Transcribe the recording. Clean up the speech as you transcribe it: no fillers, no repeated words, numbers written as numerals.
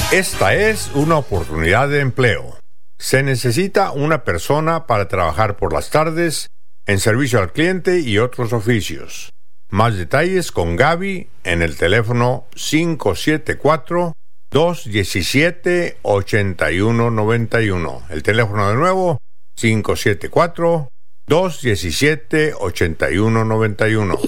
Esta es una oportunidad de empleo. Se necesita una persona para trabajar por las tardes en servicio al cliente y otros oficios. Más detalles con Gaby en el teléfono 574-217-8191. El teléfono de nuevo, 574-217-8191.